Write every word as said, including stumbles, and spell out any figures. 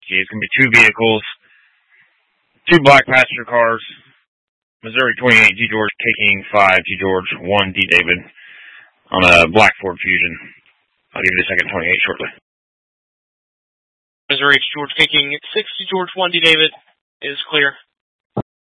whiskey. It's going to be two vehicles, two black passenger cars, Missouri twenty-eight, G. George, K. King, five, G. George, one, D. David, on a black Ford Fusion. I'll give you the second twenty-eight shortly. Missouri, George, K. King, six, G. George, one, D. David is clear.